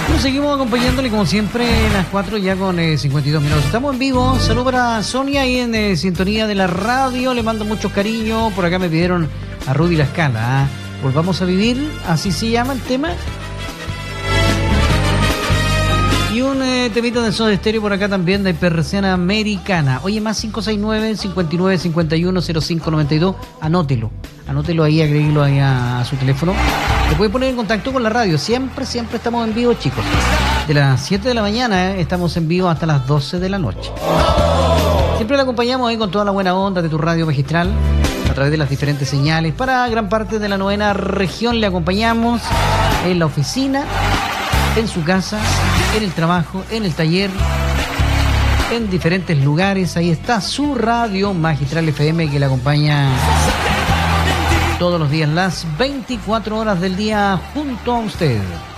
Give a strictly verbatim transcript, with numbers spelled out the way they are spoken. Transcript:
Nos seguimos acompañándole como siempre las cuatro ya con eh, cincuenta y dos minutos. Estamos en vivo. Saludos para Sonia ahí en eh, sintonía de la radio. Le mando muchos cariños. Por acá me pidieron a Rudy La Escala. ¿eh? Volvamos a vivir, así se llama el tema. Y un eh, temita de Soda Stereo por acá también de Persiana Americana. Oye, más cinco seis nueve, cincuenta y nueve, cincuenta y uno, cero cinco noventa y dos. Anótelo. Anótelo ahí, agréguelo ahí a, a su teléfono. Se puede poner en contacto con la radio. Siempre, siempre estamos en vivo, chicos. De las siete de la mañana eh, estamos en vivo hasta las doce de la noche. Siempre le acompañamos ahí con toda la buena onda de tu radio magistral a través de las diferentes señales. Para gran parte de la novena región le acompañamos en la oficina, en su casa, en el trabajo, en el taller, en diferentes lugares. Ahí está su radio Magistral F M que le acompaña todos los días, las veinticuatro horas del día junto a usted.